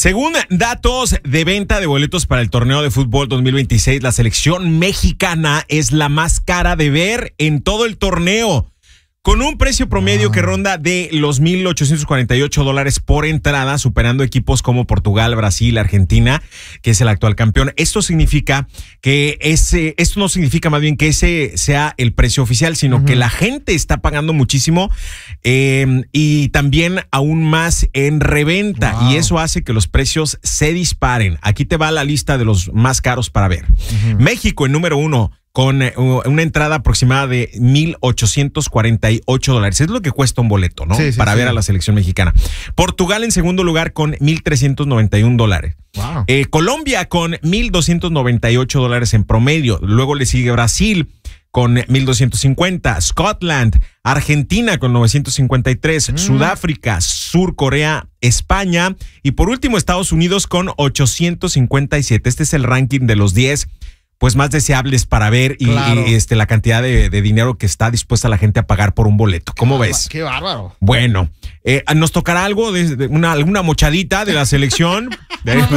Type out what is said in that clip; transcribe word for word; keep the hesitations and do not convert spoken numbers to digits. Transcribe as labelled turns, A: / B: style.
A: Según datos de venta de boletos para el torneo de fútbol dos mil veintiséis, la selección mexicana es la más cara de ver en todo el torneo, con un precio promedio que ronda de los mil ochocientos cuarenta y ocho dólares por entrada, superando equipos como Portugal, Brasil, Argentina, que es el actual campeón. Esto significa que ese, esto no significa más bien que ese sea el precio oficial, sino uh-huh. que la gente está pagando muchísimo eh, y también aún más en reventa. Wow. Y eso hace que los precios se disparen. Aquí te va la lista de los más caros para ver. Uh-huh. México en número uno, con una entrada aproximada de mil ochocientos cuarenta y ocho dólares. Es lo que cuesta un boleto, ¿no? Sí, sí, Para sí. ver a la selección mexicana. Portugal en segundo lugar con mil trescientos noventa y un dólares. Wow. Eh, Colombia con mil doscientos noventa y ocho dólares en promedio. Luego le sigue Brasil con mil doscientos cincuenta, Scotland, Argentina con novecientos cincuenta y tres, mm. Sudáfrica, Sur Corea, España y por último Estados Unidos con ochocientos cincuenta y siete. Este es el ranking de los diez pues más deseables para ver y, claro. y este la cantidad de, de dinero que está dispuesta la gente a pagar por un boleto. ¿Cómo
B: qué
A: ves?
B: Qué bárbaro.
A: Bueno, eh, nos tocará algo de, de una alguna mochadita de la selección. de,